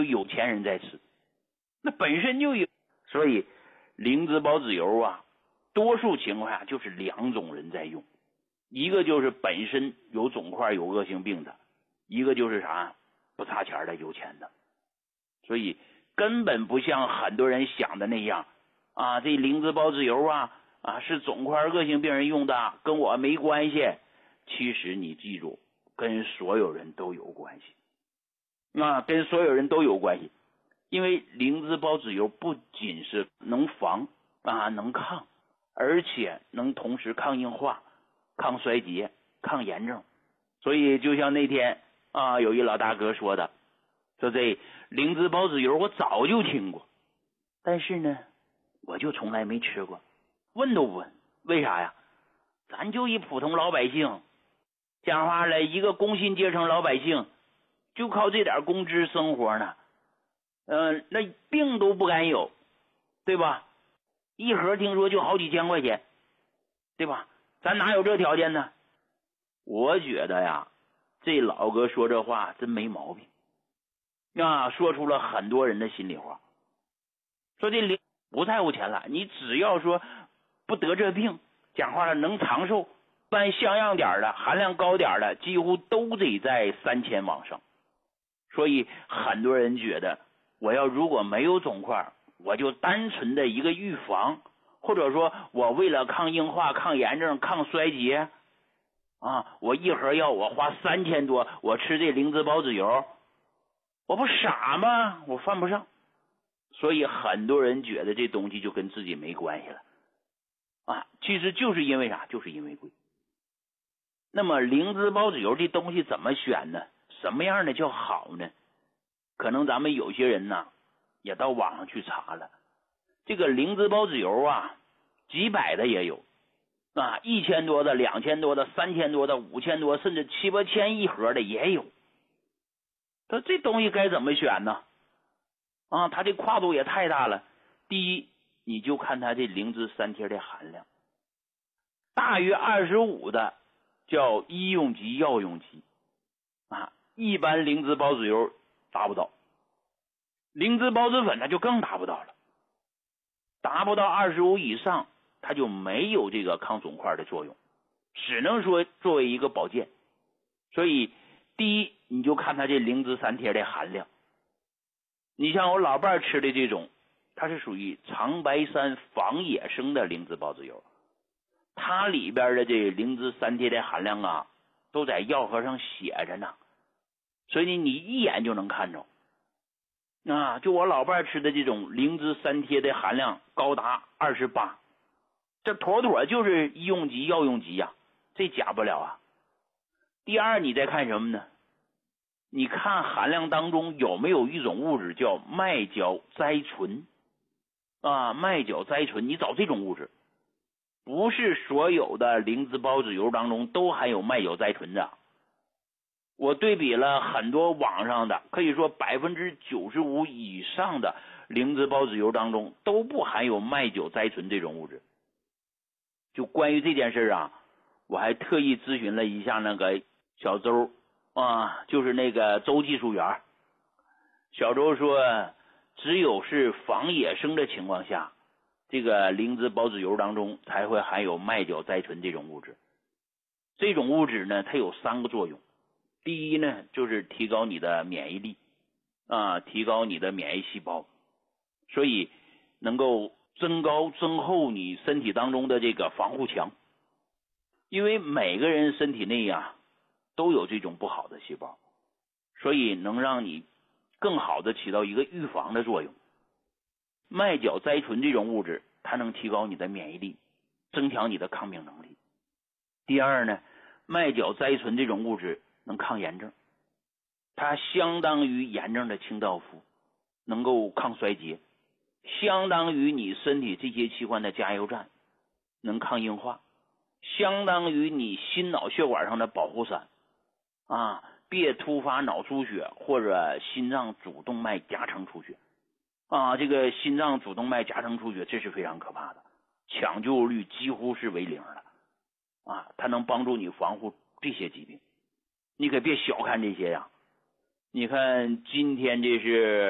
就有钱人在吃，那本身就有。所以灵芝孢子油啊，多数情况下就是两种人在用，一个就是本身有肿块有恶性病的，一个就是啥不差钱的有钱的。所以根本不像很多人想的那样啊，这灵芝孢子油啊是肿块恶性病人用的，跟我没关系。其实你记住，跟所有人都有关系，跟所有人都有关系。因为灵芝孢子油不仅是能防能抗，而且能同时抗硬化、抗衰竭、抗炎症。所以就像那天有一老大哥说的，说这灵芝孢子油我早就听过，但是呢我就从来没吃过，问都不问。为啥呀？咱就一普通老百姓，讲话了，一个工薪阶层老百姓，就靠这点工资生活呢。那病都不敢有，对吧？一盒听说就好几千块钱，对吧？咱哪有这条件呢？我觉得呀，这老哥说这话真没毛病说出了很多人的心里话。说这不在乎钱了，你只要说不得这病，讲话了能长寿，办像样点的含量高点的几乎都得在3000往上。所以很多人觉得我要如果没有肿块，我就单纯的一个预防，或者说我为了抗硬化、抗炎症、抗衰竭我一盒药我花3000多，我吃这灵芝孢子油，我不傻吗？我犯不上。所以很多人觉得这东西就跟自己没关系了其实就是因为啥？就是因为贵。那么灵芝孢子油这东西怎么选呢？什么样的叫好呢？可能咱们有些人呢也到网上去查了，这个灵芝孢子油几百的也有1000多的、2000多的、3000多的、5000多，甚至7、8千一盒的也有。这东西该怎么选呢？它这跨度也太大了。第一，你就看它这灵芝3贴的含量，大于25的叫医用级、药用级一般灵芝孢子油达不到，灵芝孢子粉它就更达不到了，达不到25以上，它就没有这个抗肿块的作用，只能说作为一个保健。所以第一，你就看它这灵芝3贴的含量。你像我老伴吃的这种，它是属于长白山仿野生的灵芝孢子油，它里边的这灵芝3贴的含量都在药盒上写着呢，所以你一眼就能看着就我老伴吃的这种灵芝3贴的含量高达28，这妥妥就是医用级、药用级这假不了第二，你再看什么呢？你看含量当中有没有一种物质叫麦角甾醇麦角甾醇，你找这种物质。不是所有的灵芝孢子油当中都含有麦角甾醇的，我对比了很多网上的，可以说95%以上的灵芝孢子油当中都不含有麦角甾醇这种物质。就关于这件事我还特意咨询了一下那个小周就是那个周技术员。小周说，只有是仿野生的情况下，这个灵芝孢子油当中才会含有麦角甾醇这种物质。这种物质呢，它有3个作用。第一呢，就是提高你的免疫力提高你的免疫细胞，所以能够增厚你身体当中的这个防护墙。因为每个人身体内都有这种不好的细胞，所以能让你更好的起到一个预防的作用。麦角甾醇这种物质，它能提高你的免疫力，增强你的抗病能力。第二呢，麦角甾醇这种物质能抗炎症，它相当于炎症的清道夫，能够抗衰竭，相当于你身体这些器官的加油站，能抗硬化，相当于你心脑血管上的保护伞别突发脑出血或者心脏主动脉夹层出血这个心脏主动脉夹层出血，这是非常可怕的，抢救率几乎是为0了它能帮助你防护这些疾病，你可别小看这些你看今天这是